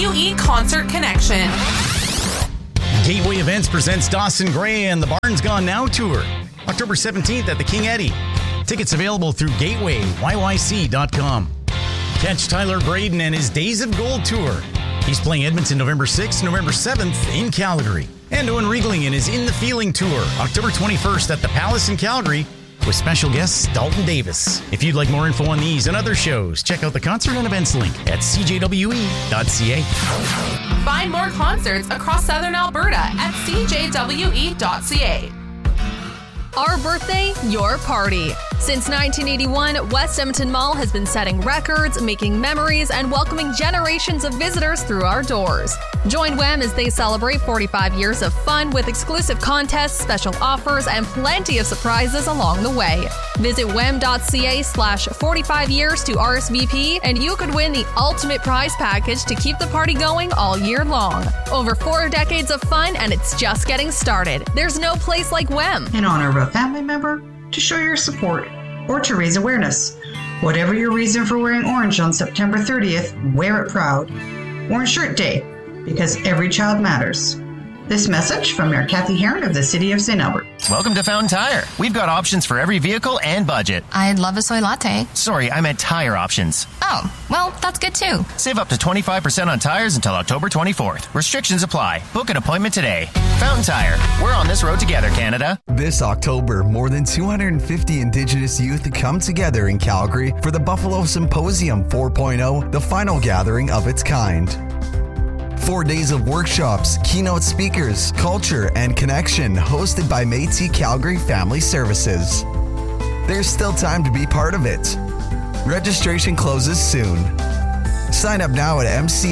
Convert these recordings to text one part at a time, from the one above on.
CJWE Concert Connection. Gateway Events presents Dawson Gray and the Barn's Gone Now Tour, October 17th at the King Eddie. Tickets available through gatewayyyc.com. Catch Tyler Braden and his Days of Gold Tour. He's playing Edmonton November 6th, November 7th in Calgary. And Owen Riegling and his In the Feeling Tour, October 21st at the Palace in Calgary, with special guests Dalton Davis. If you'd like more info on these and other shows, check out the concert and events link at cjwe.ca. Find more concerts across Southern Alberta at cjwe.ca. Our birthday, your party. Since 1981, West Edmonton Mall has been setting records, making memories, and welcoming generations of visitors through our doors. Join WEM as they celebrate 45 years of fun with exclusive contests, special offers, and plenty of surprises along the way. Visit wem.ca/45 years to RSVP, and you could win the ultimate prize package to keep the party going all year long. Over 4 decades of fun, and it's just getting started. There's no place like WEM. In honor of a family member, to show your support, or to raise awareness. Whatever your reason for wearing orange on September 30th, wear it proud. Orange Shirt Day, because every child matters. This message from Mayor Kathy Heron of the City of St. Albert. Welcome to Fountain Tire. We've got options for every vehicle and budget. I'd love a soy latte. Sorry, I meant tire options. Oh, well, that's good too. Save up to 25% on tires until October 24th. Restrictions apply. Book an appointment today. Fountain Tire. We're on this road together, Canada. This October, more than 250 Indigenous youth come together in Calgary for the Buffalo Symposium 4.0, the final gathering of its kind. 4 days of workshops, keynote speakers, culture, and connection hosted by Métis Calgary Family Services. There's still time to be part of it. Registration closes soon. Sign up now at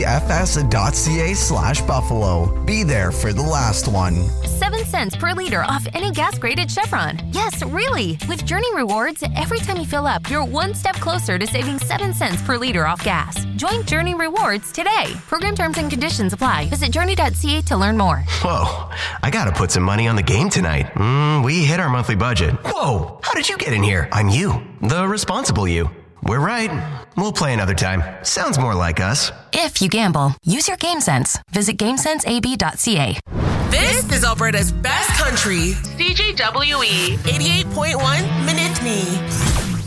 mcfs.ca/Buffalo. Be there for the last one. 7 cents per liter off any gas-graded Chevron. Yes, really. With Journey Rewards, every time you fill up, you're one step closer to saving 7 cents per liter off gas. Join Journey Rewards today. Program terms and conditions apply. Visit journey.ca to learn more. Whoa, I gotta put some money on the game tonight. We hit our monthly budget. Whoa, how did you get in here? I'm you, the responsible you. We're right. We'll play another time. Sounds more like us. If you gamble, use your game sense. Visit GameSenseAB.ca. This is Alberta's best country, CJWE 88.1 Minute Me.